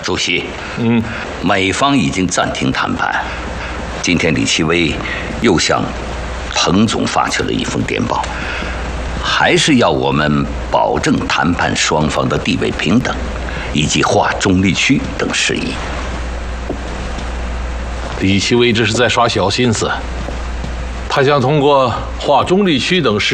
主席，美方已经暂停谈判。今天李奇微又向滕总发去了一封电报，还是要我们保证谈判双方的地位平等，以及划中立区等事宜。 李奇微这是在耍小心思，他想通过划中立区等事